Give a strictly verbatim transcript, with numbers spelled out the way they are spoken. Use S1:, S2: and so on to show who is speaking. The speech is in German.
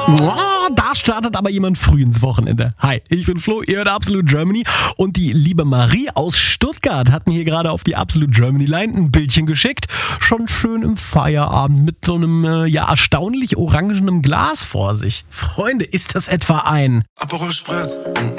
S1: Oh, da startet aber jemand früh ins Wochenende. Hi, ich bin Flo, ihr hört Absolute Germany und die liebe Marie aus Stuttgart hat mir hier gerade auf die Absolute Germany Line ein Bildchen geschickt. Schon schön im Feierabend mit so einem, äh, ja, erstaunlich orangenem Glas vor sich. Freunde, ist das etwa ein
S2: Aperol Spritz.